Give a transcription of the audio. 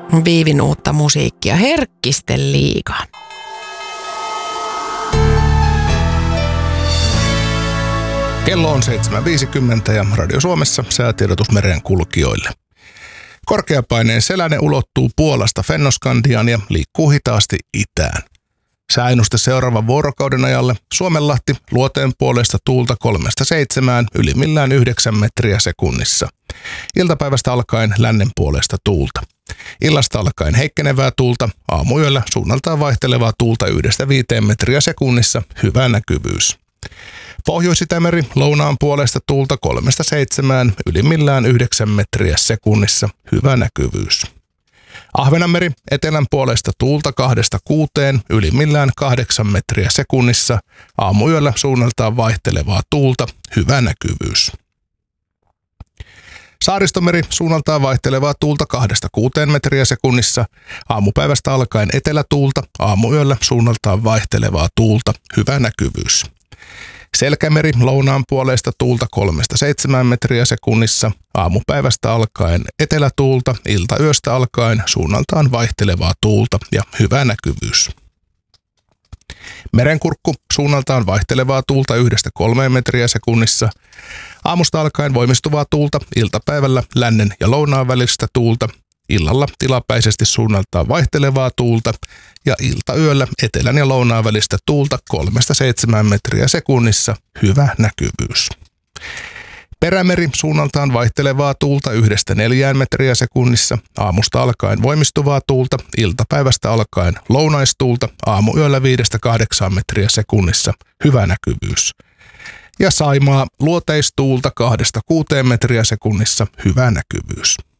Viivin uutta musiikkia Herkkisten liigaan. Kello on 7.50 ja Radio Suomessa säätiedotus meren kulkijoille. Korkeapaineen seläne ulottuu Puolasta Fennoskandiaan ja liikkuu hitaasti itään. Sääennuste seuraavan vuorokauden ajalle: Suomenlahti, luoteen puolesta tuulta 3-7, ylimmillään 9 metriä sekunnissa. Iltapäivästä alkaen lännen puolesta tuulta. Illasta alkaen heikkenevää tuulta, aamuyöllä suunnaltaan vaihtelevaa tuulta 1-5 metriä sekunnissa, hyvä näkyvyys. Pohjois-Itämeri, lounaan puolesta tuulta 3-7, ylimmillään 9 metriä sekunnissa, hyvä näkyvyys. Ahvenanmeri, etelän puolesta tuulta 2-6, ylimmillään 8 metriä sekunnissa, aamuyöllä suunnaltaan vaihtelevaa tuulta, hyvä näkyvyys. Saaristomeri, suunnaltaan vaihtelevaa tuulta 2-6 metriä sekunnissa, aamupäivästä alkaen etelätuulta, aamuyöllä suunnaltaan vaihtelevaa tuulta, hyvä näkyvyys. Selkämeri, lounaan puolesta tuulta 3-7 metriä sekunnissa, aamupäivästä alkaen etelätuulta, iltayöstä alkaen suunnaltaan vaihtelevaa tuulta ja hyvä näkyvyys. Merenkurkku, suunnaltaan vaihtelevaa tuulta 1-3 metriä sekunnissa, aamusta alkaen voimistuvaa tuulta, iltapäivällä lännen ja lounaan välistä tuulta, illalla tilapäisesti suunnaltaan vaihtelevaa tuulta ja iltayöllä etelän ja lounaan välistä tuulta 3-7 metriä sekunnissa, hyvä näkyvyys. Perämeri, suunnaltaan vaihtelevaa tuulta 1-4 metriä sekunnissa, aamusta alkaen voimistuvaa tuulta, iltapäivästä alkaen lounaistuulta, aamuyöllä 5-8 metriä sekunnissa, hyvä näkyvyys. Ja Saimaa, luoteistuulta 2-6 metriä sekunnissa, hyvä näkyvyys.